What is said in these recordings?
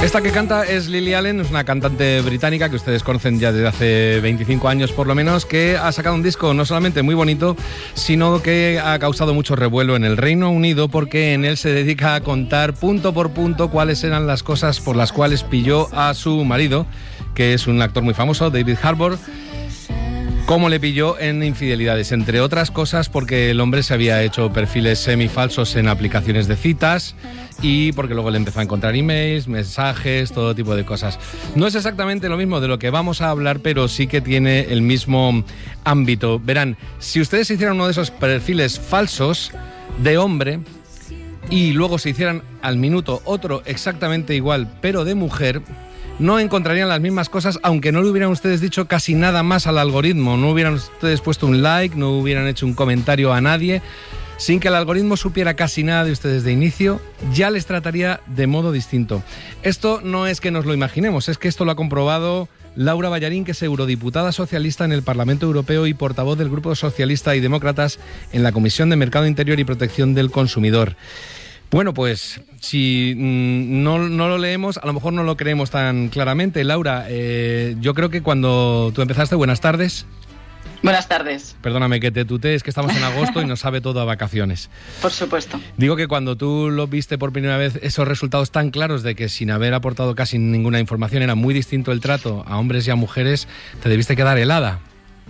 Esta que canta es Lily Allen, es una cantante británica que ustedes conocen ya desde hace 25 años por lo menos, que ha sacado un disco no solamente muy bonito, sino que ha causado mucho revuelo en el Reino Unido porque en él se dedica a contar punto por punto cuáles eran las cosas por las cuales pilló a su marido, que es un actor muy famoso, David Harbour. Cómo le pilló en infidelidades, entre otras cosas porque el hombre se había hecho perfiles semifalsos en aplicaciones de citas y porque luego le empezó a encontrar emails, mensajes, todo tipo de cosas. No es exactamente lo mismo de lo que vamos a hablar, pero sí que tiene el mismo ámbito. Verán, si ustedes hicieran uno de esos perfiles falsos de hombre y luego se hicieran al minuto otro exactamente igual, pero de mujer, no encontrarían las mismas cosas, aunque no le hubieran ustedes dicho casi nada más al algoritmo. No hubieran ustedes puesto un like, no hubieran hecho un comentario a nadie. Sin que el algoritmo supiera casi nada de ustedes de inicio, ya les trataría de modo distinto. Esto no es que nos lo imaginemos, es que esto lo ha comprobado Laura Ballarín, que es eurodiputada socialista en el Parlamento Europeo y portavoz del Grupo Socialista y Demócratas en la Comisión de Mercado Interior y Protección del Consumidor. Bueno, pues si no lo leemos, a lo mejor no lo creemos tan claramente. Laura, yo creo que cuando tú empezaste, buenas tardes. Buenas tardes. Perdóname que te tutee, es que estamos en agosto y nos sabe todo a vacaciones. Por supuesto. Digo que cuando tú lo viste por primera vez, esos resultados tan claros de que sin haber aportado casi ninguna información era muy distinto el trato a hombres y a mujeres, te debiste quedar helada.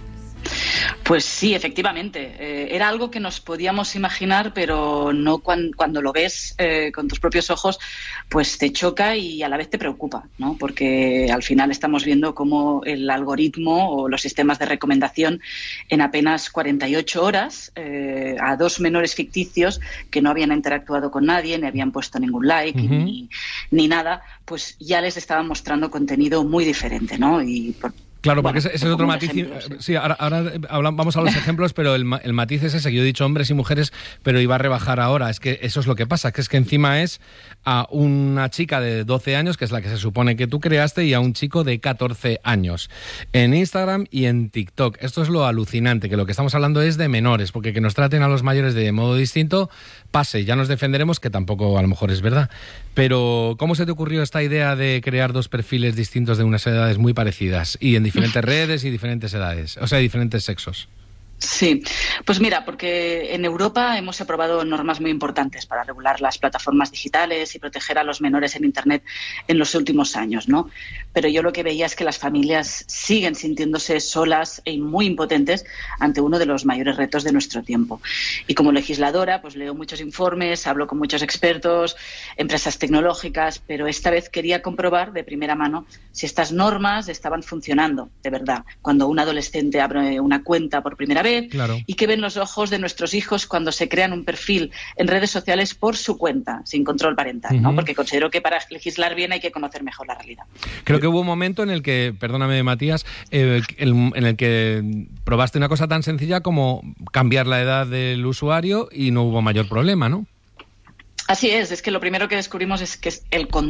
Pues sí, efectivamente. Era algo que nos podíamos imaginar, pero no cuando lo ves con tus propios ojos, pues te choca y a la vez te preocupa, ¿no? Porque al final estamos viendo cómo el algoritmo o los sistemas de recomendación en apenas 48 horas a dos menores ficticios que no habían interactuado con nadie, ni habían puesto ningún like ni nada, pues ya les estaban mostrando contenido muy diferente, ¿no? Claro, porque ese es otro matiz. Sí, ahora vamos a los ejemplos, pero el matiz es ese, que yo he dicho hombres y mujeres, pero iba a rebajar ahora. Es que eso es lo que pasa, que es que encima es a una chica de 12 años, que es la que se supone que tú creaste, y a un chico de 14 años. En Instagram y en TikTok. Esto es lo alucinante, que lo que estamos hablando es de menores, porque que nos traten a los mayores de modo distinto, pase, ya nos defenderemos, que tampoco a lo mejor es verdad. Pero, ¿cómo se te ocurrió esta idea de crear dos perfiles distintos de unas edades muy parecidas y en diferentes redes y diferentes edades, o sea, diferentes sexos? Sí, pues mira, porque en Europa hemos aprobado normas muy importantes para regular las plataformas digitales y proteger a los menores en Internet en los últimos años, ¿no? Pero yo lo que veía es que las familias siguen sintiéndose solas y muy impotentes ante uno de los mayores retos de nuestro tiempo. Y como legisladora, pues leo muchos informes, hablo con muchos expertos, empresas tecnológicas, pero esta vez quería comprobar de primera mano si estas normas estaban funcionando de verdad. Cuando un adolescente abre una cuenta por primera vez, claro, y que ven los ojos de nuestros hijos cuando se crean un perfil en redes sociales por su cuenta, sin control parental, ¿no? Porque considero que para legislar bien hay que conocer mejor la realidad. Creo que hubo un momento en el que, perdóname Matías, en el que probaste una cosa tan sencilla como cambiar la edad del usuario y no hubo mayor problema, ¿no? Así es que lo primero que descubrimos es que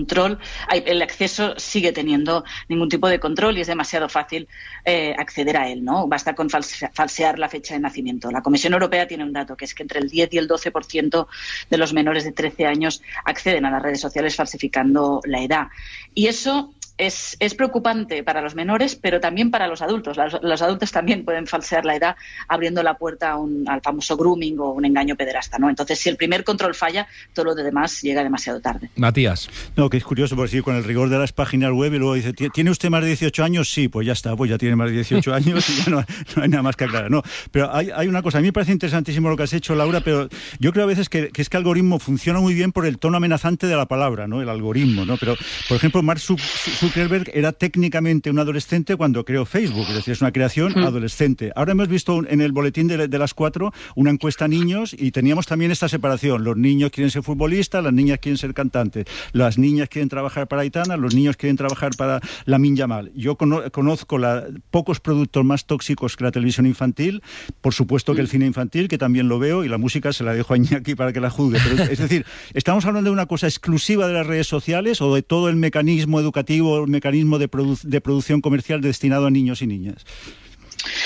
el acceso sigue teniendo ningún tipo de control y es demasiado fácil acceder a él, ¿no? Basta con falsear la fecha de nacimiento. La Comisión Europea tiene un dato, que es que entre el 10 y el 12% de los menores de 13 años acceden a las redes sociales falsificando la edad. Y eso es preocupante para los menores, pero también para los adultos. Los adultos también pueden falsear la edad abriendo la puerta al famoso grooming o un engaño pederasta, ¿no? Entonces, si el primer control falla, todo lo demás llega demasiado tarde. Matías. No, que es curioso, porque sí, con el rigor de las páginas web y luego dice, ¿tiene usted más de 18 años? Sí, pues ya está, pues ya tiene más de 18 años y ya no hay nada más que aclarar. No, pero hay una cosa, a mí me parece interesantísimo lo que has hecho, Laura, pero yo creo a veces que es que el algoritmo funciona muy bien por el tono amenazante de la palabra, ¿no? El algoritmo, ¿no? Pero, por ejemplo, Mark Zuckerberg era técnicamente un adolescente cuando creó Facebook, es decir, es una creación adolescente. Ahora hemos visto en el boletín de las 4 una encuesta a niños y teníamos también esta separación. Los niños quieren ser futbolistas, las niñas quieren ser cantantes, las niñas quieren trabajar para Aitana, los niños quieren trabajar para Lamine Yamal. Yo conozco pocos productos más tóxicos que la televisión infantil, por supuesto que el cine infantil, que también lo veo, y la música se la dejo a Iñaki para que la juzgue. Pero, es decir, ¿estamos hablando de una cosa exclusiva de las redes sociales o de todo el mecanismo educativo, el mecanismo de producción comercial destinado a niños y niñas?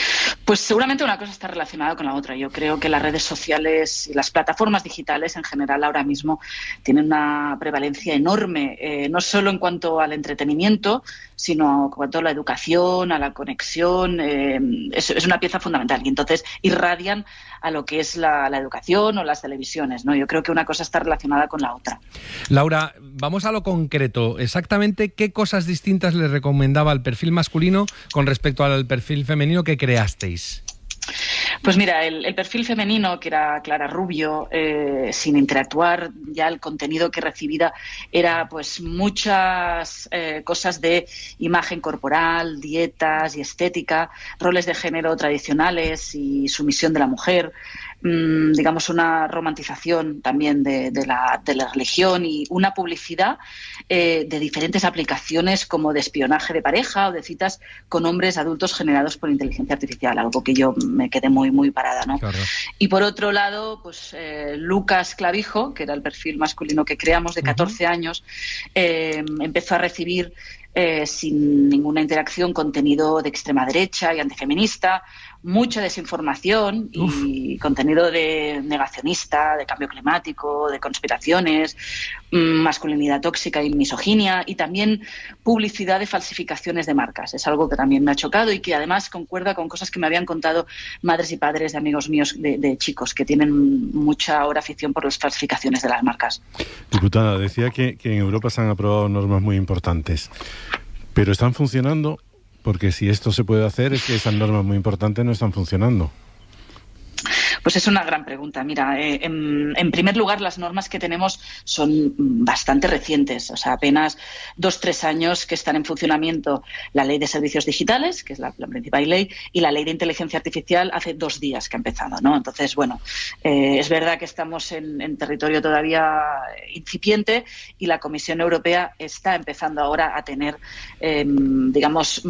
Pues seguramente una cosa está relacionada con la otra. Yo creo que las redes sociales y las plataformas digitales en general ahora mismo tienen una prevalencia enorme, no solo en cuanto al entretenimiento, sino en cuanto a la educación, a la conexión. Es una pieza fundamental y entonces irradian a lo que es la educación o las televisiones, ¿no? Yo creo que una cosa está relacionada con la otra. Laura, vamos a lo concreto. Exactamente, ¿qué cosas distintas le recomendaba el perfil masculino con respecto al perfil femenino que creasteis? Pues mira, el perfil femenino, que era Clara Rubio, sin interactuar, ya el contenido que recibía era pues muchas cosas de imagen corporal, dietas y estética, roles de género tradicionales y sumisión de la mujer, digamos una romantización también de la religión y una publicidad de diferentes aplicaciones como de espionaje de pareja o de citas con hombres adultos generados por inteligencia artificial, algo que yo me quedé muy parada, ¿no? Claro. Y por otro lado, pues Lucas Clavijo, que era el perfil masculino que creamos, de 14 años, empezó a recibir sin ninguna interacción contenido de extrema derecha y antifeminista, mucha desinformación y contenido de negacionista, de cambio climático, de conspiraciones, masculinidad tóxica y misoginia, y también publicidad de falsificaciones de marcas. Es algo que también me ha chocado y que además concuerda con cosas que me habían contado madres y padres de amigos míos, de chicos que tienen mucha ahora afición por las falsificaciones de las marcas. Diputada, decía que en Europa se han aprobado normas muy importantes, pero ¿están funcionando? Porque si esto se puede hacer es que esas normas muy importantes no están funcionando. Pues es una gran pregunta. Mira, en primer lugar, las normas que tenemos son bastante recientes, o sea, apenas 2-3 años que están en funcionamiento la Ley de Servicios Digitales, que es la principal ley, y la Ley de Inteligencia Artificial hace 2 días que ha empezado, ¿no? Entonces, bueno, es verdad que estamos en territorio todavía incipiente y la Comisión Europea está empezando ahora a tener, digamos,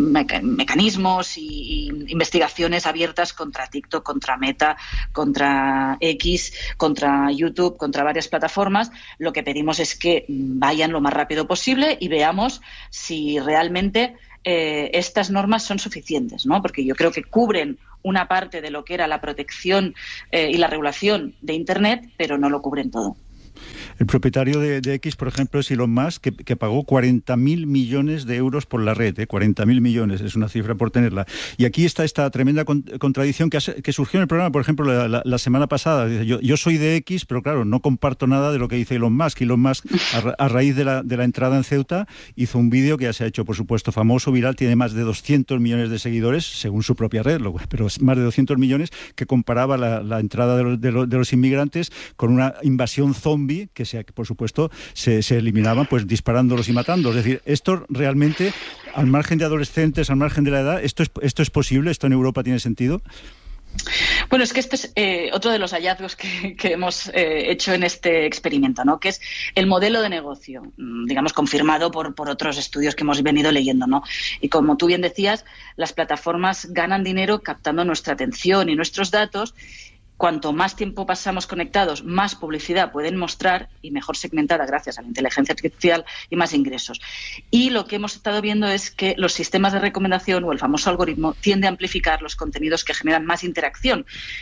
mecanismos y investigaciones abiertas contra TikTok, contra Meta, contra X, contra YouTube, contra varias plataformas. Lo que pedimos es que vayan lo más rápido posible y veamos si realmente estas normas son suficientes, ¿no? Porque yo creo que cubren una parte de lo que era la protección y la regulación de Internet, pero no lo cubren todo. El propietario de X, por ejemplo, es Elon Musk, que pagó 40.000 millones de euros por la red. 40.000 millones, es una cifra por tenerla. Y aquí está esta tremenda contradicción que surgió en el programa, por ejemplo, la semana pasada. Yo soy de X, pero claro, no comparto nada de lo que dice Elon Musk. Elon Musk, a raíz de la entrada en Ceuta, hizo un vídeo que ya se ha hecho, por supuesto, famoso, viral, tiene más de 200 millones de seguidores, según su propia red, pero más de 200 millones, que comparaba la entrada de los inmigrantes con una invasión zombie que por supuesto se eliminaban pues disparándolos y matándolos. Es decir, esto realmente, al margen de adolescentes, al margen de la edad, esto es posible, esto en Europa tiene sentido. Bueno, es que este es otro de los hallazgos que hemos hecho en este experimento, ¿no? Que es el modelo de negocio, digamos, confirmado por otros estudios que hemos venido leyendo, ¿no? Y como tú bien decías, las plataformas ganan dinero captando nuestra atención y nuestros datos. Cuanto más tiempo pasamos conectados, más publicidad pueden mostrar y mejor segmentada gracias a la inteligencia artificial y más ingresos. Y lo que hemos estado viendo es que los sistemas de recomendación o el famoso algoritmo tiende a amplificar los contenidos que generan más interacción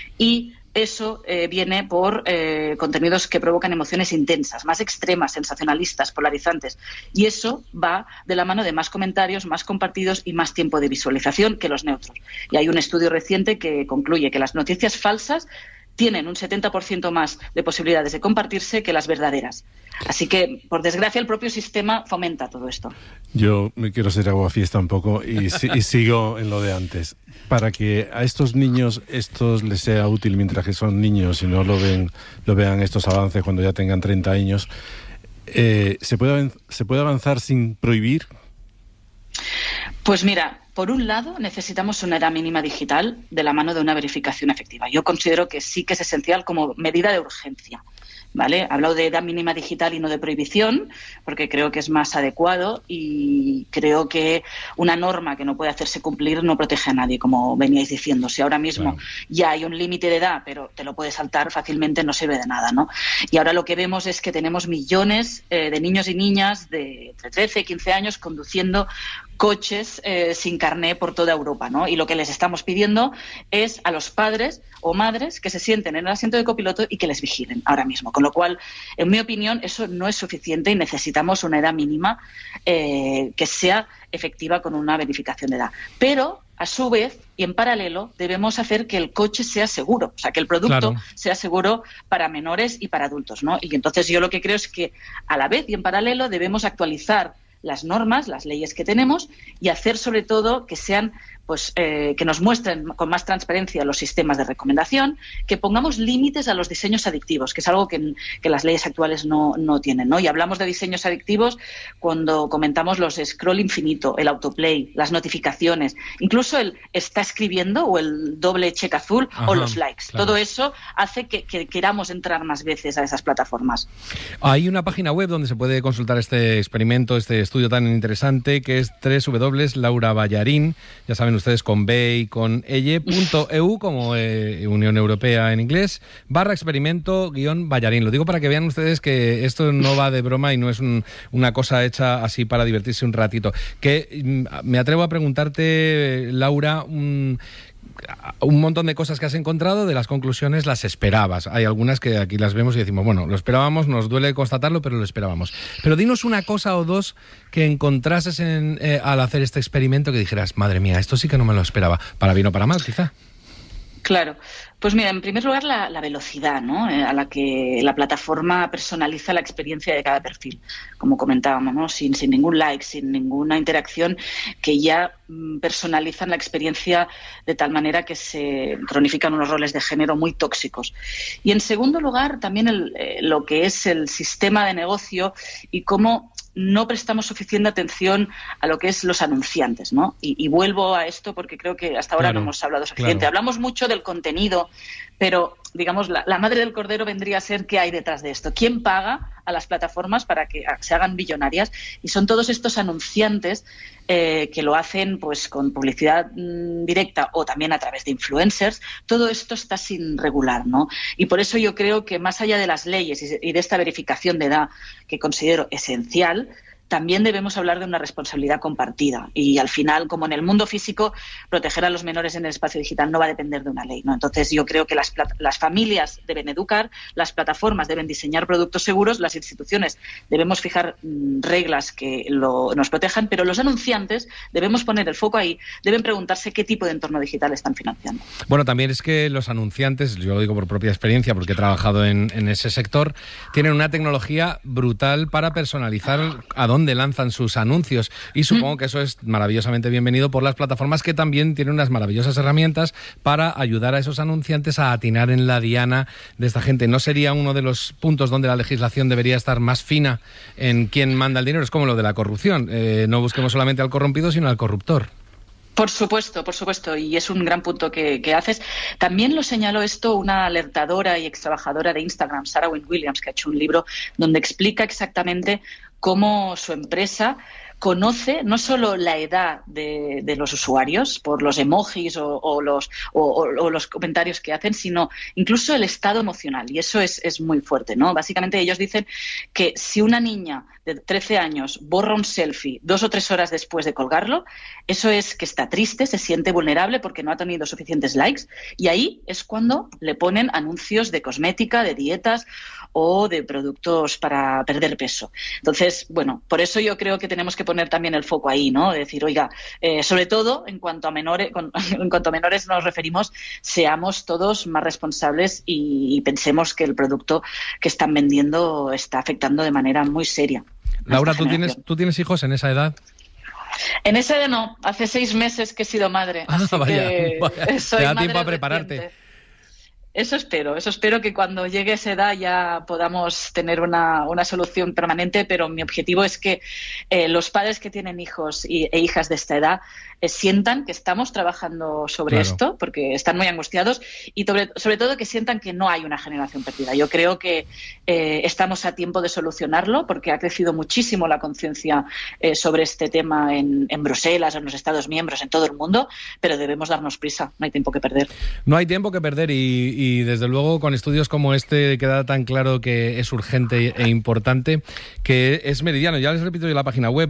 y eso viene por contenidos que provocan emociones intensas, más extremas, sensacionalistas, polarizantes. Y eso va de la mano de más comentarios, más compartidos y más tiempo de visualización que los neutros. Y hay un estudio reciente que concluye que las noticias falsas tienen un 70% más de posibilidades de compartirse que las verdaderas. Así que, por desgracia, el propio sistema fomenta todo esto. Yo me quiero hacer aguafiesta un poco y sigo en lo de antes. Para que a estos niños esto les sea útil mientras que son niños y no lo vean estos avances cuando ya tengan 30 años, ¿se puede avanzar sin prohibir? Pues mira, por un lado necesitamos una edad mínima digital de la mano de una verificación efectiva. Yo considero que sí que es esencial como medida de urgencia. ¿Vale? He hablado de edad mínima digital y no de prohibición, porque creo que es más adecuado y creo que una norma que no puede hacerse cumplir no protege a nadie, como veníais diciendo. Si ahora mismo ya hay un límite de edad, pero te lo puedes saltar fácilmente, no sirve de nada, ¿no? Y ahora lo que vemos es que tenemos millones de niños y niñas de entre 13 y 15 años conduciendo coches sin carné por toda Europa, ¿no? Y lo que les estamos pidiendo es a los padres o madres que se sienten en el asiento de copiloto y que les vigilen ahora mismo. Con lo cual, en mi opinión, eso no es suficiente y necesitamos una edad mínima que sea efectiva con una verificación de edad. Pero, a su vez, y en paralelo, debemos hacer que el coche sea seguro, o sea, que el producto sea seguro para menores y para adultos, ¿no? Y entonces yo lo que creo es que, a la vez y en paralelo, debemos actualizar las normas, las leyes que tenemos y hacer sobre todo que sean, pues, que nos muestren con más transparencia los sistemas de recomendación, que pongamos límites a los diseños adictivos, que es algo que las leyes actuales no tienen, ¿no? Y hablamos de diseños adictivos cuando comentamos los scroll infinito, el autoplay, las notificaciones, incluso el está escribiendo o el doble check azul o los likes. Claro. Todo eso hace que queramos entrar más veces a esas plataformas. Hay una página web donde se puede consultar este experimento, este estudio tan interesante, que es www.lauraballarín, ya saben ustedes, con B y con elle.eu, como Unión Europea en inglés, /experimento-Ballarín. Lo digo para que vean ustedes que esto no va de broma y no es una cosa hecha así para divertirse un ratito. Que me atrevo a preguntarte, Laura, un montón de cosas que has encontrado, de las conclusiones las esperabas. Hay algunas que aquí las vemos y decimos, bueno, lo esperábamos, nos duele constatarlo, pero lo esperábamos. Pero dinos una cosa o dos que encontrases al hacer este experimento que dijeras, madre mía, esto sí que no me lo esperaba, para bien o para mal, quizá. Claro. Pues mira, en primer lugar, la velocidad, ¿no? A la que la plataforma personaliza la experiencia de cada perfil, como comentábamos, ¿no? Sin ningún like, sin ninguna interacción, que ya personalizan la experiencia de tal manera que se cronifican unos roles de género muy tóxicos. Y en segundo lugar, también lo que es el sistema de negocio y cómo no prestamos suficiente atención a lo que es los anunciantes, ¿no? Y vuelvo a esto porque creo que hasta ahora no hemos hablado suficiente. Claro. Hablamos mucho del contenido, pero, digamos, la madre del cordero vendría a ser qué hay detrás de esto. ¿Quién paga a las plataformas para que se hagan billonarias? Y son todos estos anunciantes que lo hacen pues con publicidad directa o también a través de influencers. Todo esto está sin regular, ¿no? Y por eso yo creo que más allá de las leyes y de esta verificación de edad que considero esencial, también debemos hablar de una responsabilidad compartida. Y al final, como en el mundo físico, proteger a los menores en el espacio digital no va a depender de una ley, ¿no? Entonces yo creo que las familias deben educar, las plataformas deben diseñar productos seguros, las instituciones debemos fijar reglas que nos protejan, pero los anunciantes debemos poner el foco ahí, deben preguntarse qué tipo de entorno digital están financiando. Bueno, también es que los anunciantes, yo lo digo por propia experiencia porque he trabajado en ese sector, tienen una tecnología brutal para personalizar a dónde lanzan sus anuncios, y supongo que eso es maravillosamente bienvenido por las plataformas, que también tienen unas maravillosas herramientas para ayudar a esos anunciantes a atinar en la diana de esta gente. ¿No sería uno de los puntos donde la legislación debería estar más fina en quién manda el dinero? Es como lo de la corrupción, no busquemos solamente al corrompido sino al corruptor. Por supuesto, y es un gran punto que haces. También lo señaló esto una alertadora y extrabajadora de Instagram, Sarah Wynne Williams, que ha hecho un libro donde explica exactamente cómo su empresa conoce no solo la edad de los usuarios por los emojis o los comentarios que hacen, sino incluso el estado emocional. Y eso es muy fuerte, ¿no? Básicamente ellos dicen que si una niña de 13 años borra un selfie 2 o 3 horas después de colgarlo, eso es que está triste, se siente vulnerable porque no ha tenido suficientes likes, y ahí es cuando le ponen anuncios de cosmética, de dietas o de productos para perder peso. Entonces, bueno, por eso yo creo que tenemos que poner también el foco ahí, ¿no? De decir, oiga, sobre todo en cuanto a menores nos referimos, seamos todos más responsables y pensemos que el producto que están vendiendo está afectando de manera muy seria. Laura, ¿tú tienes hijos en esa edad? En esa edad no, hace 6 meses que he sido madre. Así vaya. Soy te da madre tiempo a prepararte. Reciente. Eso espero que cuando llegue esa edad ya podamos tener una solución permanente, pero mi objetivo es que los padres que tienen hijos e hijas de esta edad sientan que estamos trabajando sobre esto, porque están muy angustiados, y sobre todo que sientan que no hay una generación perdida. Yo creo que estamos a tiempo de solucionarlo, porque ha crecido muchísimo la conciencia sobre este tema en Bruselas, en los Estados miembros, en todo el mundo, pero debemos darnos prisa, no hay tiempo que perder. No hay tiempo que perder, y y desde luego con estudios como este queda tan claro que es urgente e importante, que es meridiano. Ya les repito yo la página web,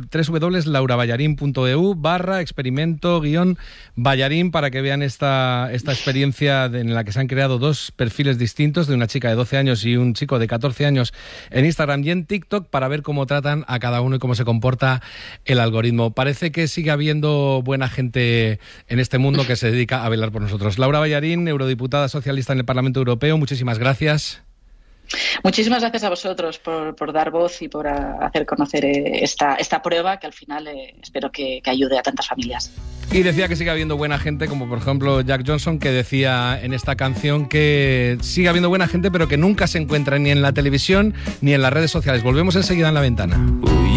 www.lauraballarín.eu/experimento-ballarín, para que vean esta experiencia en la que se han creado dos perfiles distintos, de una chica de 12 años y un chico de 14 años en Instagram y en TikTok, para ver cómo tratan a cada uno y cómo se comporta el algoritmo. Parece que sigue habiendo buena gente en este mundo que se dedica a velar por nosotros. Laura Ballarín, eurodiputada socialista en el Parlamento Europeo, muchísimas gracias. Muchísimas gracias a vosotros por dar voz y por hacer conocer esta prueba que al final espero que ayude a tantas familias. Y decía que sigue habiendo buena gente, como por ejemplo Jack Johnson, que decía en esta canción que sigue habiendo buena gente, pero que nunca se encuentra ni en la televisión ni en las redes sociales. Volvemos enseguida en La Ventana.